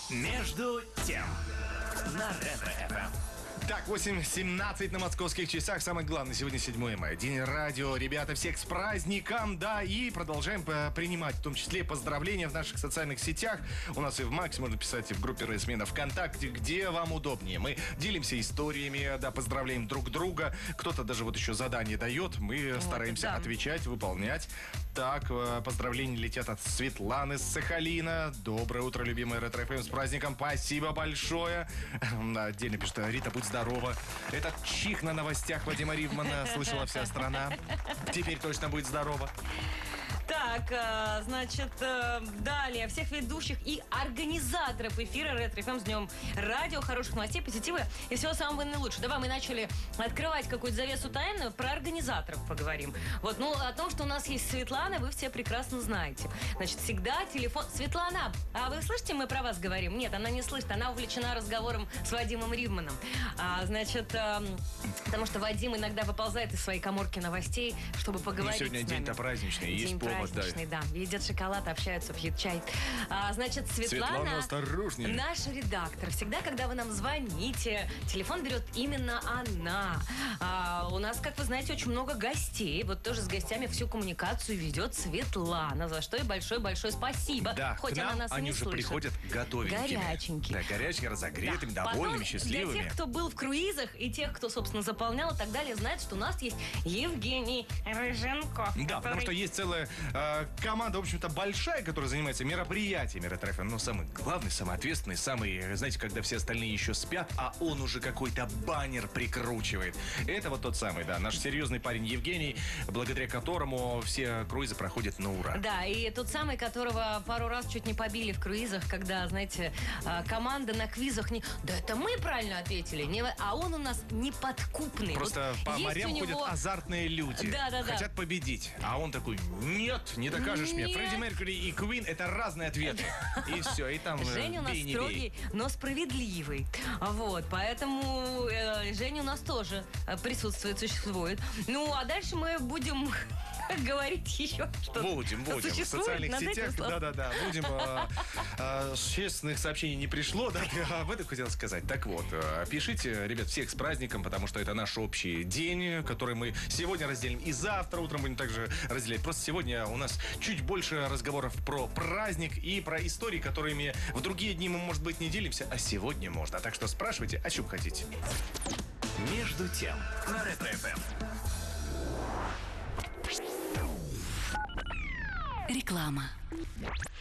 Между тем на Ретро-ФМ. Так, 8:17 на московских часах. Самое главное, сегодня 7 мая. День радио. Ребята, всех с праздником, да. И продолжаем принимать, в том числе, поздравления в наших социальных сетях. У нас и в Максе можно писать, и в группе Рейсмена ВКонтакте, где вам удобнее. Мы делимся историями, да, поздравляем друг друга. Кто-то даже вот еще задание дает. Мы стараемся отвечать, выполнять. Так, поздравления летят от Светланы с Сахалина. Доброе утро, любимая Ретро-ФМ, с праздником. Спасибо большое. Отдельно пишет: Рита, будь здорова. Этот чих на новостях Вадима Ривмана слышала вся страна. Теперь точно будет здорова. Так, значит, далее. Всех ведущих и организаторов эфира Ретро-ФМ с Днем радио, хороших новостей, позитива и всего самого наилучшего. Давай мы начали открывать какую-то завесу тайны, про организаторов поговорим. Вот, ну, о том, что у нас есть Светлана, вы все прекрасно знаете. Значит, всегда телефон... Светлана, а вы слышите, мы про вас говорим? Нет, она не слышит, она увлечена разговором с Вадимом Ривманом. Значит, потому что Вадим иногда выползает из своей каморки новостей, чтобы поговорить сегодня с нами. день-то праздничный, есть повод. Праздничный, да. Едят шоколад, общаются, пьют чай. Значит, Светлана, осторожнее. наш редактор. Всегда, когда вы нам звоните, телефон берет именно она. У нас, как вы знаете, очень много гостей. Вот тоже с гостями всю коммуникацию ведет Светлана. За что и большое-большое спасибо. Да, хоть к нам она нас они и не уже слышит. приходят готовенькими. Горяченькие. Да, горяченькими, разогретыми, Да. довольными, Потом счастливыми. Для тех, кто был в круизах, и тех, кто, собственно, заполнял и так далее, знает, что у нас есть Евгений Рыженко. Да, потому что есть целая команда, в общем-то, большая, которая занимается мероприятиями Ретро-ФМ. Но самый главный, самый ответственный, самый, знаете, когда все остальные еще спят, а он уже какой-то баннер прикручивает. Это вот тот самый, да, наш серьезный парень Евгений, благодаря которому все круизы проходят на ура. Да, и тот самый, которого пару раз чуть не побили в круизах, когда, знаете, команда на квизах не... Да это мы правильно ответили, а он у нас неподкупный. Просто вот по морям него... ходят азартные люди. Да. Хотят победить. А он такой: нет, не докажешь мне. Фредди Меркьюри и Куин — это разные ответы. И все, и там Женя у нас бей, не строгий, бей. но справедливый. Вот, поэтому Женя у нас тоже присутствует, существует. Ну, а дальше мы будем говорить еще что-то. Будем. В социальных над этим сетях. словом? Да. Будем. Существенных сообщений не пришло, да? Об этом хотел сказать. Так вот, пишите, ребят, всех с праздником, потому что это наш общий день, который мы сегодня разделим. И завтра утром будем также разделять. Просто сегодня у нас чуть больше разговоров про праздник и про истории, которыми в другие дни мы, может быть, не делимся, а сегодня можно. Так что спрашивайте, о чем хотите. Между тем на Ретро-ФМ. Реклама.